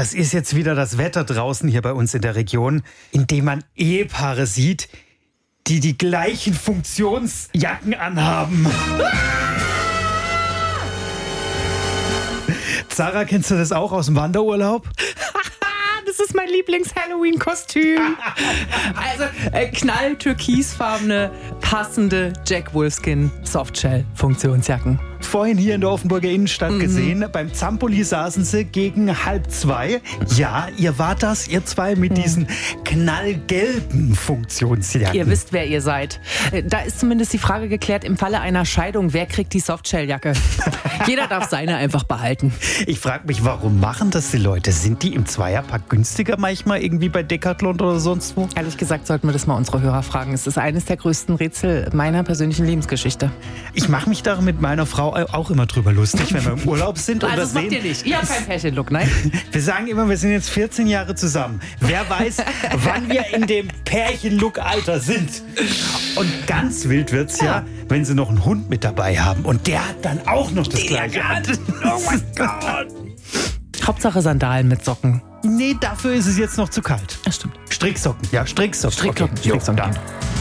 Das ist jetzt wieder das Wetter draußen hier bei uns in der Region, in dem man Ehepaare sieht, die die gleichen Funktionsjacken anhaben. Zara, kennst du das auch aus dem Wanderurlaub? Das ist mein Lieblings-Halloween-Kostüm. Also knall-türkisfarbene, passende Jack Wolfskin Softshell-Funktionsjacken. Vorhin hier in der Offenburger Innenstadt gesehen. Beim Zampoli saßen sie gegen 1:30. Ja, ihr wart das, ihr zwei mit diesen knallgelben Funktionsjacken. Ihr wisst, wer ihr seid. Da ist zumindest die Frage geklärt, im Falle einer Scheidung, wer kriegt die Softshell-Jacke? Jeder darf seine einfach behalten. Ich frage mich, warum machen das die Leute? Sind die im Zweierpack günstiger manchmal irgendwie bei Decathlon oder sonst wo? Ehrlich gesagt sollten wir das mal unsere Hörer fragen. Es ist eines der größten Rätsel meiner persönlichen Lebensgeschichte. Ich mache mich da mit meiner Frau auch immer drüber lustig, wenn wir im Urlaub sind. Und Also das macht ihr nicht. Ihr habt keinen Pärchenlook, nein? Wir sagen immer, wir sind jetzt 14 Jahre zusammen. Wer weiß, wann wir in dem Pärchenlook-Alter sind. Und ganz wild wird's ja, wenn sie noch einen Hund mit dabei haben. Und der hat dann auch noch das Gleiche an. Oh mein Gott. Hauptsache Sandalen mit Socken. Nee, dafür ist es jetzt noch zu kalt. Das stimmt. Stricksocken. Ja, Stricksocken. Stricksocken. Okay. Jo, Stricksocken. dann.